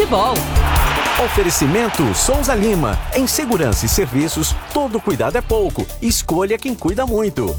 futebol. Oferecimento Souza Lima. Em segurança e serviços, todo cuidado é pouco. Escolha quem cuida muito.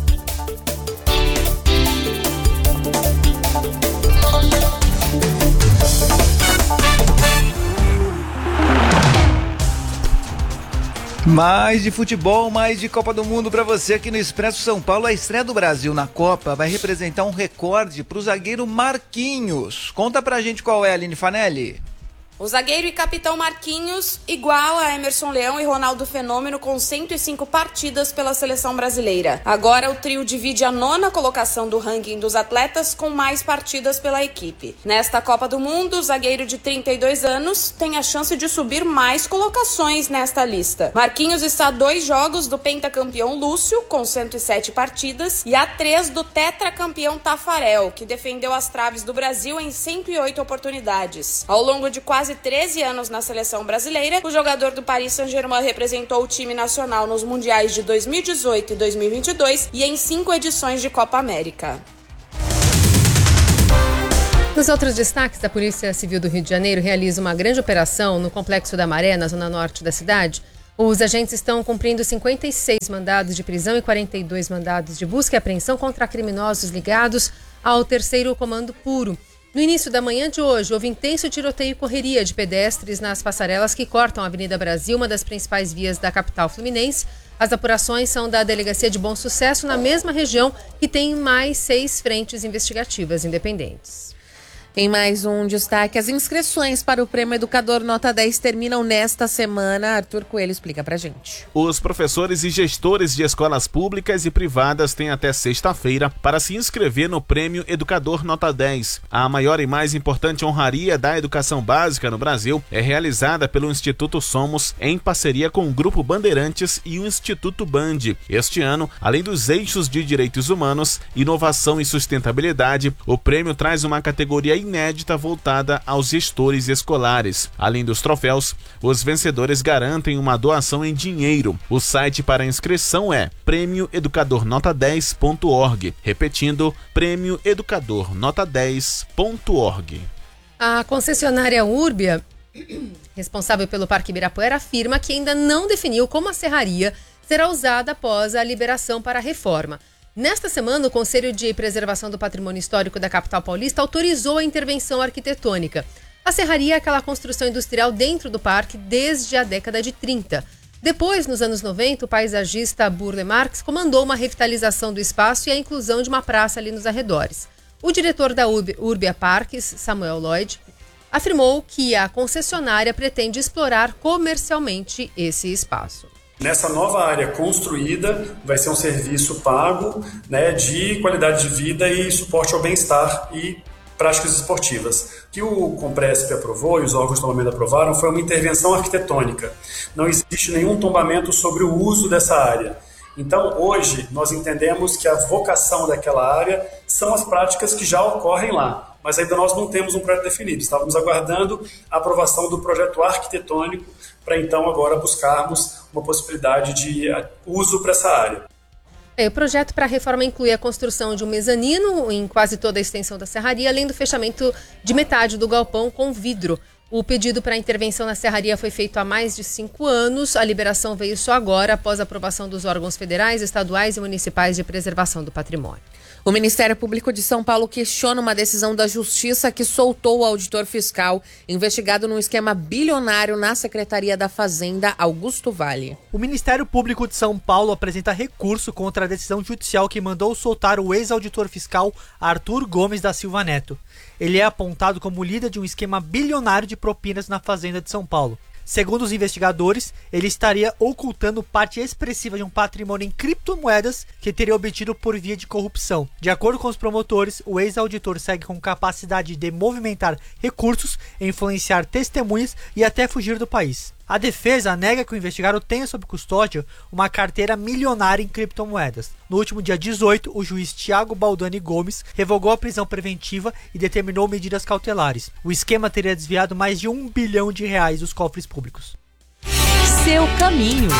Mais de futebol, mais de Copa do Mundo para você aqui no Expresso São Paulo. A estreia do Brasil na Copa vai representar um recorde para o zagueiro Marquinhos. Conta pra gente qual é, Aline Fanelli. O zagueiro e capitão Marquinhos igual a Emerson Leão e Ronaldo Fenômeno com 105 partidas pela seleção brasileira. Agora o trio divide a 9ª colocação do ranking dos atletas com mais partidas pela equipe. Nesta Copa do Mundo, o zagueiro de 32 anos tem a chance de subir mais colocações nesta lista. Marquinhos está a 2 jogos do pentacampeão Lúcio, com 107 partidas, e a 3 do tetracampeão Tafarel, que defendeu as traves do Brasil em 108 oportunidades. Ao longo de quase 13 anos na seleção brasileira, o jogador do Paris Saint-Germain representou o time nacional nos mundiais de 2018 e 2022 e em 5 edições de Copa América. Nos outros destaques, a Polícia Civil do Rio de Janeiro realiza uma grande operação no Complexo da Maré, na zona norte da cidade. Os agentes estão cumprindo 56 mandados de prisão e 42 mandados de busca e apreensão contra criminosos ligados ao 3º Comando Puro. No início da manhã de hoje, houve intenso tiroteio e correria de pedestres nas passarelas que cortam a Avenida Brasil, uma das principais vias da capital fluminense. As apurações são da Delegacia de Bom Sucesso, na mesma região, que tem mais 6 frentes investigativas independentes. Em mais um destaque, as inscrições para o Prêmio Educador Nota 10 terminam nesta semana. Arthur Coelho explica pra gente. Os professores e gestores de escolas públicas e privadas têm até sexta-feira para se inscrever no Prêmio Educador Nota 10. A maior e mais importante honraria da educação básica no Brasil é realizada pelo Instituto Somos em parceria com o Grupo Bandeirantes e o Instituto Band. Este ano, além dos eixos de direitos humanos, inovação e sustentabilidade, o prêmio traz uma categoria inédita voltada aos gestores escolares. Além dos troféus, os vencedores garantem uma doação em dinheiro. O site para inscrição é premioeducadornota10.org. Repetindo, premioeducadornota10.org. A concessionária Urbia, responsável pelo Parque Ibirapuera, afirma que ainda não definiu como a serraria será usada após a liberação para a reforma. Nesta semana, o Conselho de Preservação do Patrimônio Histórico da capital paulista autorizou a intervenção arquitetônica. A serraria é aquela construção industrial dentro do parque desde a década de 30. Depois, nos anos 90, o paisagista Burle Marx comandou uma revitalização do espaço e a inclusão de uma praça ali nos arredores. O diretor da Urbia Parques, Samuel Lloyd, afirmou que a concessionária pretende explorar comercialmente esse espaço. Nessa nova área construída, vai ser um serviço pago, né, de qualidade de vida e suporte ao bem-estar e práticas esportivas. O que o Compresp aprovou e os órgãos de tombamento aprovaram foi uma intervenção arquitetônica. Não existe nenhum tombamento sobre o uso dessa área. Então, hoje, nós entendemos que a vocação daquela área são as práticas que já ocorrem lá, mas ainda nós não temos um projeto definido. Estávamos aguardando a aprovação do projeto arquitetônico para então agora buscarmos uma possibilidade de uso para essa área. O projeto para a reforma inclui a construção de um mezanino em quase toda a extensão da serraria, além do fechamento de metade do galpão com vidro. O pedido para intervenção na serraria foi feito há mais de 5 anos. A liberação veio só agora, após a aprovação dos órgãos federais, estaduais e municipais de preservação do patrimônio. O Ministério Público de São Paulo questiona uma decisão da Justiça que soltou o auditor fiscal investigado num esquema bilionário na Secretaria da Fazenda, Augusto Vale. O Ministério Público de São Paulo apresenta recurso contra a decisão judicial que mandou soltar o ex-auditor fiscal Arthur Gomes da Silva Neto. Ele é apontado como líder de um esquema bilionário de propinas na Fazenda de São Paulo. Segundo os investigadores, ele estaria ocultando parte expressiva de um patrimônio em criptomoedas que teria obtido por via de corrupção. De acordo com os promotores, o ex-auditor segue com capacidade de movimentar recursos, influenciar testemunhas e até fugir do país. A defesa nega que o investigado tenha sob custódia uma carteira milionária em criptomoedas. No último dia 18, o juiz Thiago Baldani Gomes revogou a prisão preventiva e determinou medidas cautelares. O esquema teria desviado mais de R$1 bilhão dos cofres públicos. Seu caminho.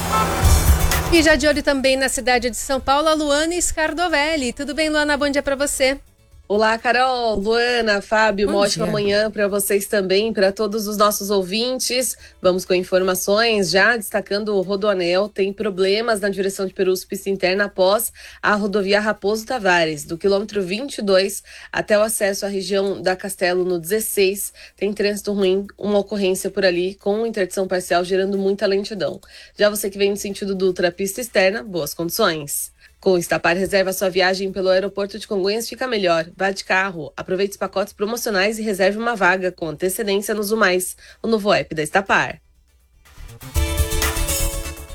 E já de olho também na cidade de São Paulo, a Luana Scardovelli. Tudo bem, Luana? Bom dia para você. Olá, Carol, Luana, Fábio, uma ótima manhã para vocês também, para todos os nossos ouvintes. Vamos com informações, já destacando o Rodoanel, tem problemas na direção de Perus, pista interna, após a rodovia Raposo Tavares, do quilômetro 22 até o acesso à região da Castelo, no 16, tem trânsito ruim, uma ocorrência por ali, com interdição parcial, gerando muita lentidão. Já você que vem no sentido do ultrapista externa, boas condições. Com o Estapar, reserva sua viagem pelo aeroporto de Congonhas, fica melhor. Vá de carro, aproveite os pacotes promocionais e reserve uma vaga com antecedência no Zoom+, o novo app da Estapar.